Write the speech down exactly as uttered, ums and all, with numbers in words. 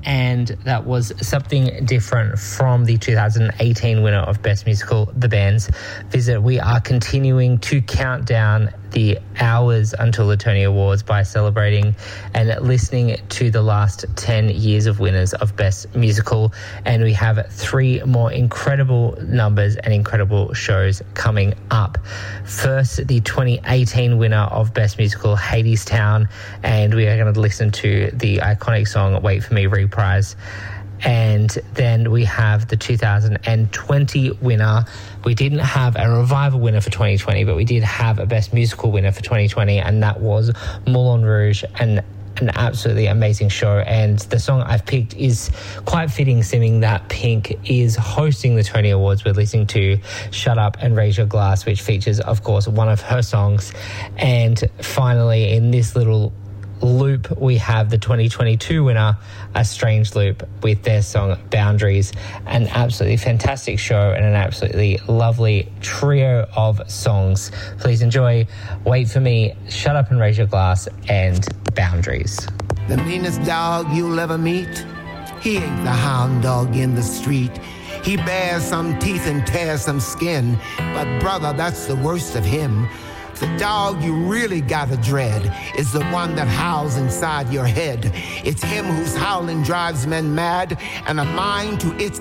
and that was Something Different from the two thousand eighteen winner of Best Musical, The Bands. Visit, we are continuing to count down the hours until the Tony Awards by celebrating and listening to the last ten years of winners of Best Musical, and we have three more incredible numbers and incredible shows coming up. First, the twenty eighteen winner of Best Musical, Hadestown, and we are going to listen to the iconic song Wait For Me reprise. And then we have the two thousand twenty winner. We didn't have a revival winner for twenty twenty, but we did have a Best Musical winner for twenty twenty, and that was Moulin Rouge, and an absolutely amazing show. And the song I've picked is quite fitting, seeming that Pink is hosting the Tony Awards. We're listening to Shut Up and Raise Your Glass, which features, of course, one of her songs. And finally, in this little loop, we have the twenty twenty-two winner, A Strange Loop, with their song Boundaries. An absolutely fantastic show and an absolutely lovely trio of songs. Please enjoy Wait For Me, Shut Up and Raise Your Glass, and Boundaries. The meanest dog you'll ever meet, he ain't the hound dog in the street. He bears some teeth and tears some skin, but brother, that's the worst of him. The dog you really gotta dread is the one that howls inside your head. It's him whose howling drives men mad, and a mind to its